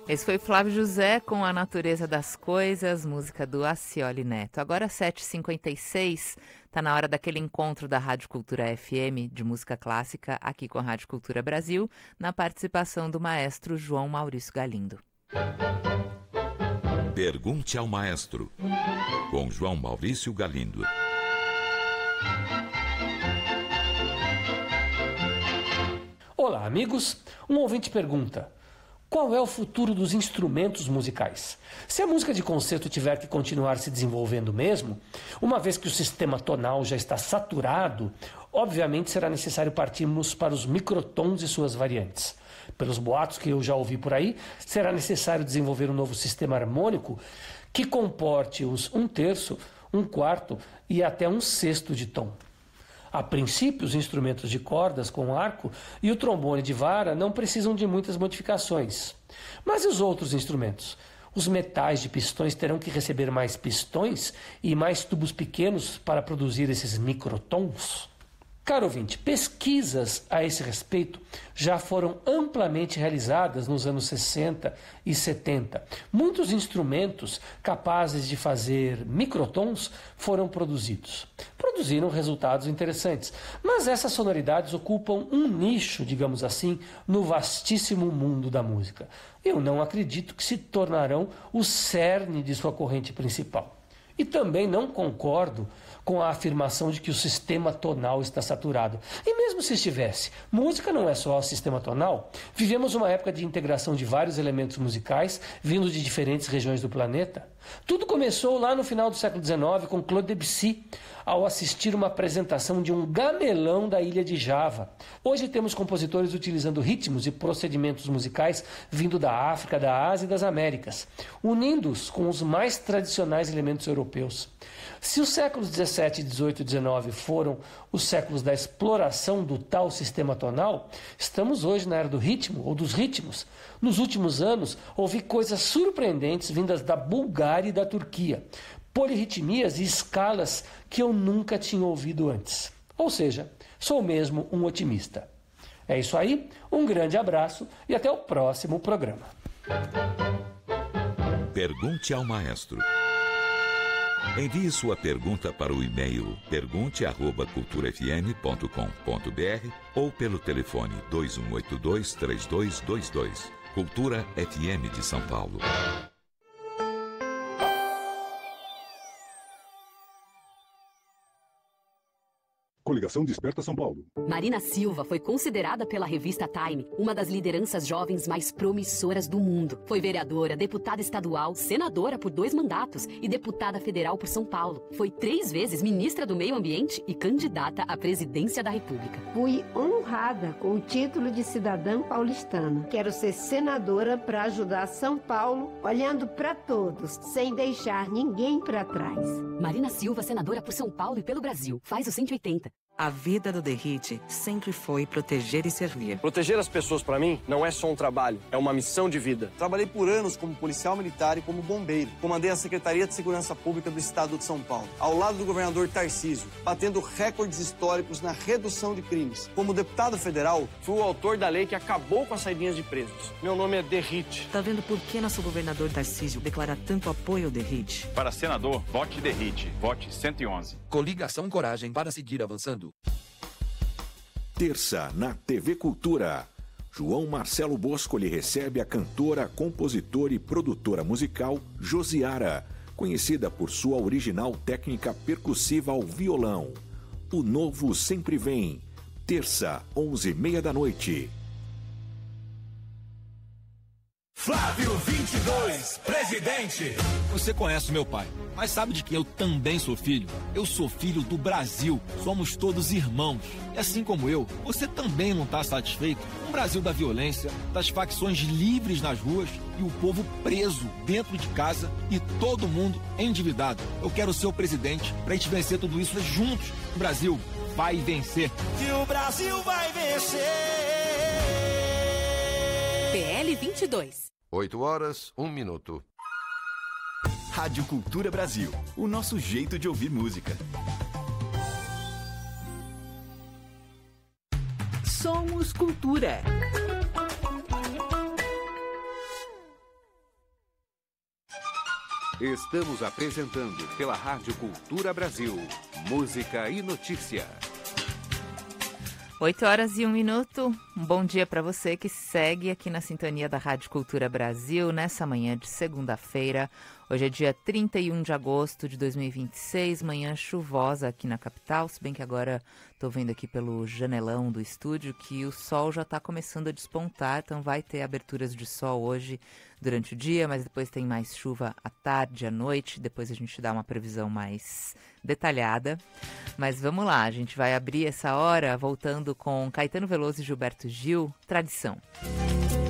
Esse foi Flávio José com A Natureza das Coisas, música do Acioli Neto. Agora 7h56, está na hora daquele encontro da Rádio Cultura FM de música clássica aqui com a Rádio Cultura Brasil, na participação do maestro João Maurício Galindo. Pergunte ao Maestro, com João Maurício Galindo. Olá, amigos. Um ouvinte pergunta: qual é o futuro dos instrumentos musicais? Se a música de concerto tiver que continuar se desenvolvendo mesmo, uma vez que o sistema tonal já está saturado, obviamente será necessário partirmos para os microtons e suas variantes. Pelos boatos que eu já ouvi por aí, será necessário desenvolver um novo sistema harmônico que comporte os 1/3, 1/4 e até 1/6 de tom. A princípio, os instrumentos de cordas com arco e o trombone de vara não precisam de muitas modificações. Mas e os outros instrumentos? Os metais de pistões terão que receber mais pistões e mais tubos pequenos para produzir esses microtons? Caro ouvinte, pesquisas a esse respeito já foram amplamente realizadas nos anos 60 e 70. Muitos instrumentos capazes de fazer microtons foram produzidos. Produziram resultados interessantes, mas essas sonoridades ocupam um nicho, digamos assim, no vastíssimo mundo da música. Eu não acredito que se tornarão o cerne de sua corrente principal. E também não concordo com a afirmação de que o sistema tonal está saturado. E mesmo se estivesse, música não é só o sistema tonal. Vivemos uma época de integração de vários elementos musicais vindos de diferentes regiões do planeta. Tudo começou lá no final do século XIX com Claude Debussy, ao assistir uma apresentação de um gamelão da ilha de Java. Hoje temos compositores utilizando ritmos e procedimentos musicais vindo da África, da Ásia e das Américas, unindo-os com os mais tradicionais elementos europeus. Se os séculos 17, 18 e 19 foram os séculos da exploração do tal sistema tonal, estamos hoje na era do ritmo ou dos ritmos. Nos últimos anos, ouvi coisas surpreendentes vindas da Bulgária e da Turquia, polirritmias e escalas que eu nunca tinha ouvido antes. Ou seja, sou mesmo um otimista. É isso aí, um grande abraço e até o próximo programa. Pergunte ao Maestro. Envie sua pergunta para o e-mail pergunte@culturafm.com.br ou pelo telefone 2182-3222. Cultura FM de São Paulo. Coligação Desperta São Paulo. Marina Silva foi considerada pela revista Time uma das lideranças jovens mais promissoras do mundo. Foi vereadora, deputada estadual, senadora por 2 mandatos e deputada federal por São Paulo. Foi 3 vezes ministra do Meio Ambiente e candidata à presidência da República. Fui honrada com o título de cidadã paulistana. Quero ser senadora para ajudar São Paulo, olhando para todos, sem deixar ninguém para trás. Marina Silva, senadora por São Paulo e pelo Brasil. Faz o 180. A vida do DERRIT sempre foi proteger e servir. Proteger as pessoas, para mim, não é só um trabalho, é uma missão de vida. Trabalhei por anos como policial militar e como bombeiro. Comandei a Secretaria de Segurança Pública do Estado de São Paulo, ao lado do governador Tarcísio, batendo recordes históricos na redução de crimes. Como deputado federal, fui o autor da lei que acabou com as saidinhas de presos. Meu nome é DERRIT. Tá vendo por que nosso governador Tarcísio declara tanto apoio ao DERRIT? Para senador, vote DERRIT. Vote 111. Coligação Coragem para seguir avançando. Terça, na TV Cultura. João Marcelo Boscoli recebe a cantora, compositora e produtora musical Josiara, conhecida por sua original técnica percussiva ao violão. O Novo Sempre Vem. Terça, 11h30 da noite. Flávio 22, presidente. Você conhece meu pai, mas sabe de que eu também sou filho? Eu sou filho do Brasil, somos todos irmãos. E assim como eu, você também não está satisfeito com o Brasil da violência, das facções livres nas ruas e o povo preso dentro de casa e todo mundo endividado. Eu quero ser o presidente para a gente vencer tudo isso juntos. O Brasil vai vencer. Que o Brasil vai vencer. PL 22. 8h01. Rádio Cultura Brasil, o nosso jeito de ouvir música. Somos Cultura. Estamos apresentando pela Rádio Cultura Brasil, música e notícia. 8h01. Um bom dia para você que segue aqui na sintonia da Rádio Cultura Brasil nessa manhã de segunda-feira. Hoje é dia 31 de agosto de 2026, manhã chuvosa aqui na capital, se bem que agora estou vendo aqui pelo janelão do estúdio que o sol já está começando a despontar, então vai ter aberturas de sol hoje durante o dia, mas depois tem mais chuva à tarde, à noite, depois a gente dá uma previsão mais detalhada. Mas vamos lá, a gente vai abrir essa hora voltando com Caetano Veloso e Gilberto Gil, Tradição.